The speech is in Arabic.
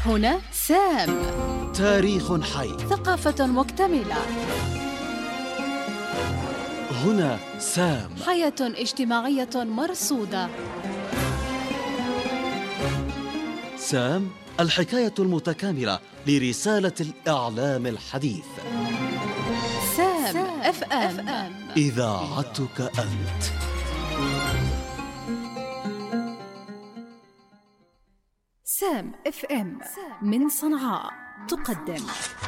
هنا سام. تاريخ حي. ثقافة مكتملة. هنا سام. حياة اجتماعية مرصودة. سام، الحكاية المتكاملة لرسالة الإعلام الحديث. سام اف ام، إذاعتك أنت. سام اف ام من صنعاء تقدم